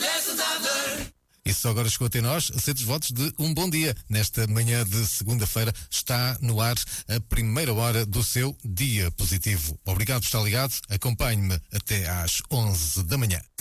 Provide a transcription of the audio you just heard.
E só agora chegou até nós, aceito os votos de um bom dia. Nesta manhã de segunda-feira está no ar a primeira hora do seu dia positivo. Obrigado por estar ligado. Acompanhe-me até às 11 da manhã.